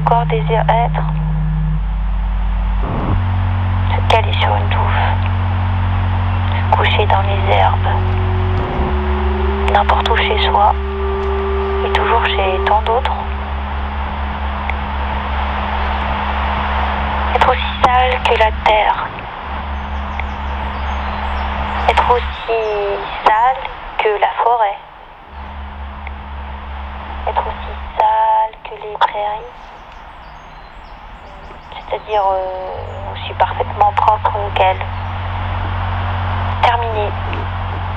corps désire être, se caler sur une touffe, se coucher dans les herbes, n'importe où chez soi, et toujours chez tant d'autres. Être aussi sale que la terre, être aussi sale que la forêt, être aussi sale que les prairies, c'est-à-dire aussi parfaitement propre qu'elles. Terminé.